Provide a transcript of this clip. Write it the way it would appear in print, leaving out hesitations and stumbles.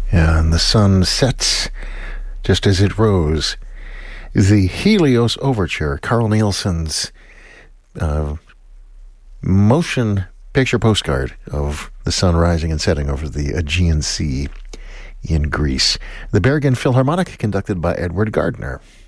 And the sun sets just as it rose. The Helios Overture, Carl Nielsen's motion picture postcard of the sun rising and setting over the Aegean Sea in Greece. The Bergen Philharmonic, conducted by Edward Gardner.